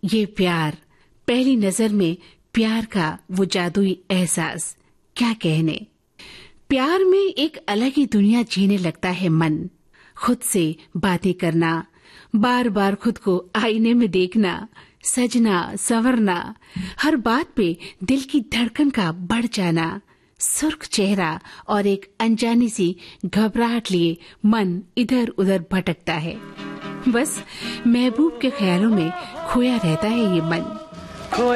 ये प्यार, पहली नजर में प्यार का वो जादुई एहसास, क्या कहने। प्यार में एक अलग ही दुनिया जीने लगता है मन। खुद से बातें करना, बार बार खुद को आईने में देखना, सजना संवरना, हर बात पे दिल की धड़कन का बढ़ जाना, सुर्ख चेहरा और एक अनजानी सी घबराहट लिए मन इधर उधर भटकता है। बस महबूब के ख्यालों में खोया रहता है ये मन।